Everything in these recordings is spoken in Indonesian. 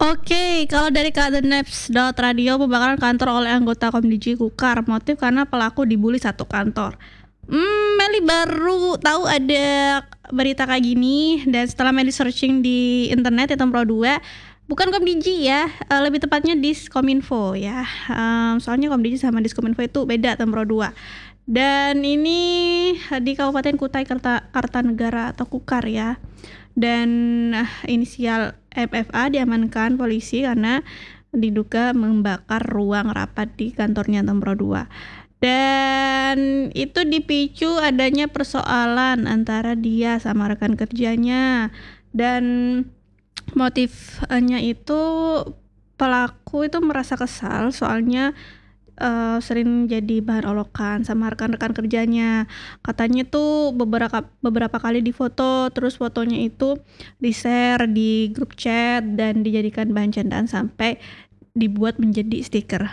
Oke, kalau dari Radio pembakaran kantor oleh anggota Komdiji Kukar, motif karena pelaku dibully satu kantor. Meli baru tahu ada berita kayak gini, dan setelah Meli searching di internet ya Pro 2, bukan Komdiji ya, lebih tepatnya Diskominfo ya. Soalnya Komdiji sama Diskominfo itu beda Pro 2. Dan ini di Kabupaten Kutai Kartanegara atau Kukar ya. Dan inisial MFA diamankan polisi karena diduga membakar ruang rapat di kantornya Pro 2. Dan itu dipicu adanya persoalan antara dia sama rekan kerjanya, dan motifnya itu pelaku itu merasa kesal soalnya sering jadi bahan olokan sama rekan-rekan kerjanya. Katanya tuh beberapa kali difoto, terus fotonya itu di-share di grup chat dan dijadikan bahan candaan sampai dibuat menjadi stiker.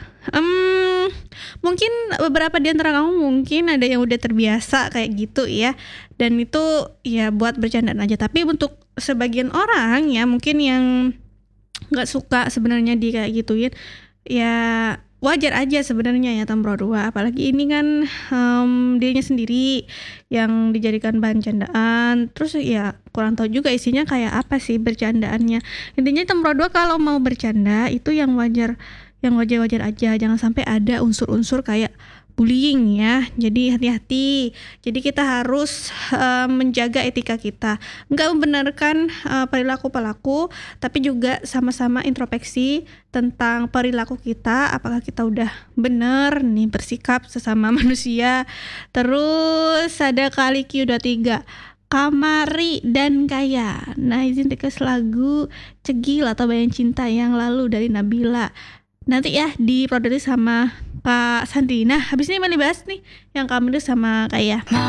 Mungkin beberapa di antara kamu mungkin ada yang udah terbiasa kayak gitu ya, dan itu ya buat bercandaan aja. Tapi untuk sebagian orang ya mungkin yang nggak suka sebenarnya di kayak gituin, ya wajar aja sebenarnya ya Pro 2, apalagi ini kan dirinya sendiri yang dijadikan bahan candaan. Terus ya kurang tahu juga isinya kayak apa sih bercandaannya. Intinya Pro 2 kalau mau bercanda itu yang wajar aja, jangan sampai ada unsur-unsur kayak bullying ya. Jadi hati-hati. Jadi kita harus menjaga etika kita, nggak membenarkan perilaku pelaku, tapi juga sama-sama introspeksi tentang perilaku kita, apakah kita udah bener nih bersikap sesama manusia. Terus ada kali Q23 Kamari dan Kaya. Nah, izin request lagu Cegil atau Bayang Cinta yang lalu dari Nabila. Nanti ya diproduksi sama Kak Sandri. Nah, habis ini Meli bahas nih yang Kamari sama Kaya.